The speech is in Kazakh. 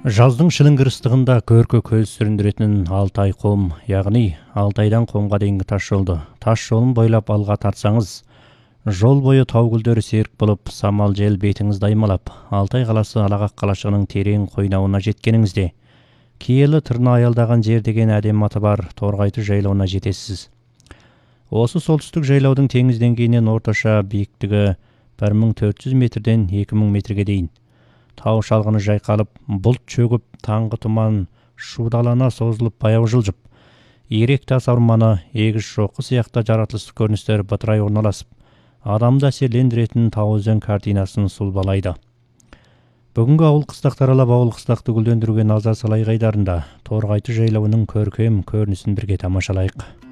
Жаздың шіліңгір ыстығында көркі көз сүріндіретін Алтай қом, яғни Алтайдан Қомға дейінгі тас жолды. Тас жолын бойлап алға тартсаңыз, жол бойы тау гүлдері серік болып, самал жел бетіңізді аймалап, Алтай қаласы Алағақ қалашығының терең қойнауына жеткеніңізде, киелі тырна аялдаған жер деген әдем аты бар Торғайты жайлауына жетесіз. Осы солтүстік жайлаудың теңіз деңгейінен орташа биіктігі 1400 метрден 2000 метрге дейін. Тау шалғыны жайқалып, бұлт чөгіп, таңғы тұман шудалана созылып баяу жылжып, ирек тас орманы, егіс шоқы сияқты жаратылыс көріністер бытырай орналасып, адамды әсерлендіретін тау өзен картинасын сұлбалайды. Бүгінгі ауыл қыстақты аралап, ауыл қыстақты гүлдендіруге назар салайық айдарында Торғайты жайлауының көркем көрінісін бірге тамашалайық.